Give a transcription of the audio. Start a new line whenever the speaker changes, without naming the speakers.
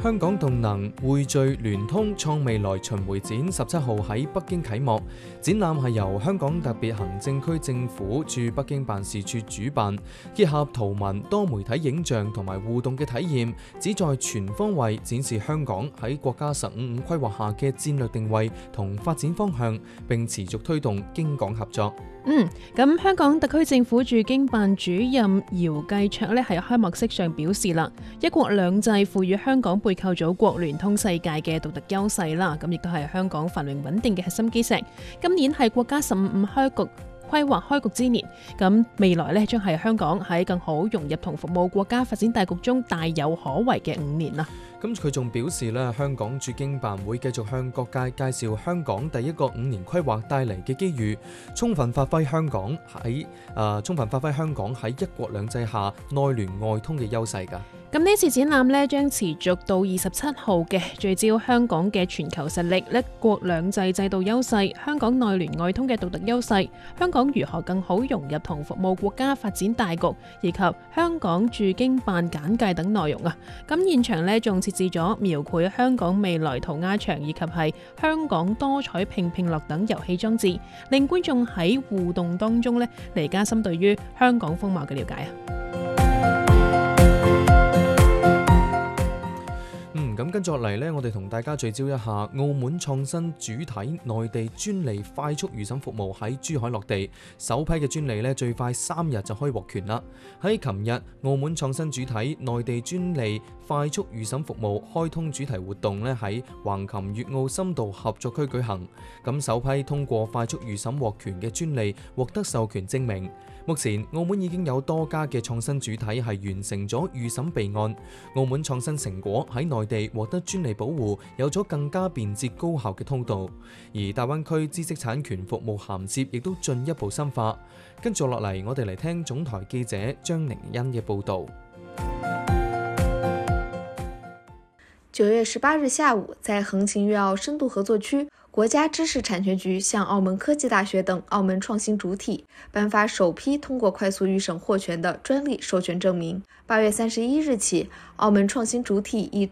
香港動能匯聚聯通創未來巡迴展17號喺北京啟幕，展覽係由香港特別行政區政府駐北京辦事處主辦，結合圖文、多媒體影像同埋互動嘅體驗，旨在全方位展示香港喺國家15五規劃下嘅戰略定位同發展方向，並持續推動京港合作。
咁香港特區政府駐京辦主任姚繼灼咧喺開幕式上表示啦，一國兩制賦予香港背靠祖國、聯通世界嘅獨特優勢啦，咁亦都係香港繁榮穩定嘅核心基石。今年係國家15五規劃開局之年，咁未來咧將係香港喺更好融入同服務國家發展大局中大有可為嘅5年啦。
咁佢仲表示咧，香港駐京辦會繼續向各界介紹香港第一個5年規劃帶嚟嘅機遇，充分發揮香港喺一國兩制下內聯外通嘅優勢㗎。
咁呢次展覽呢將持續到27號嘅，聚焦香港嘅全球實力、一國兩制制度優勢、香港內聯外通嘅獨特優勢、香港如何更好融入同服務國家發展大局，以及香港駐京辦簡介等內容啊。咁現場呢仲設置咗描繪香港未來塗鴉牆，以及係香港多彩拼拼樂等遊戲裝置，令觀眾喺互動當中呢嚟加深對於香港風貌嘅了解啊。
咁跟住落嚟呢，我哋同大家聚焦一下澳門創新主體內地專利快速預審服務喺珠海落地，首批嘅專利呢最快3日就可以獲權啦。喺琴日，澳門創新主體內地專利快速預審服務開通主題活動呢喺橫琴粵澳深度合作區舉行。咁首批通過快速預審獲權嘅專利獲得授權證明。目前澳門已經有多家嘅創新主體係完成咗預審備案，澳門創新成果喺內地獲得專利保護，有咗更加便捷高效嘅通道。而大灣區知識產權服務銜接亦都進一步深化。跟住落嚟，我哋嚟聽總台記者張寧欣嘅報導。
9月18日下午，在橫琴粵澳深度合作區，國家知識產權局向澳門科技大學等澳門創新主體頒發首批通過快速預審獲權的專利授權證明。8月31日起，澳門創新主體以